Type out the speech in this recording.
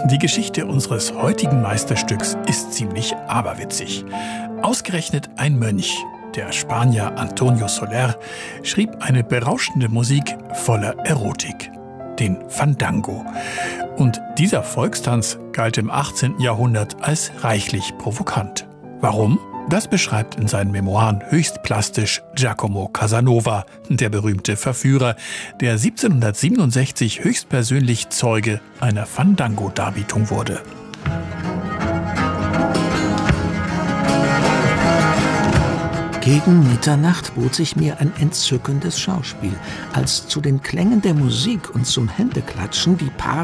Die Geschichte unseres heutigen Meisterstücks ist ziemlich aberwitzig. Ausgerechnet ein Mönch, der Spanier Antonio Soler, schrieb eine berauschende Musik voller Erotik, den Fandango. Und dieser Volkstanz galt im 18. Jahrhundert als reichlich provokant. Warum? Das beschreibt in seinen Memoiren höchst plastisch Giacomo Casanova, der berühmte Verführer, der 1767 höchstpersönlich Zeuge einer Fandango-Darbietung wurde. Gegen Mitternacht bot sich mir ein entzückendes Schauspiel, als zu den Klängen der Musik und zum Händeklatschen die Paare